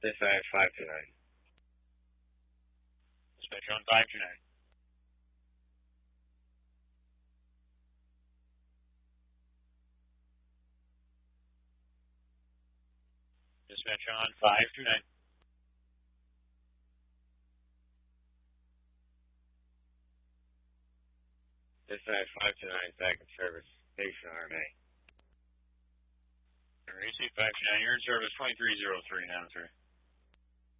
Dispatch 529. Dispatch on 529. Dispatch on 529. Dispatch 529 back in service. Station RMA. RAC 529, you're in service 2303 now, sir.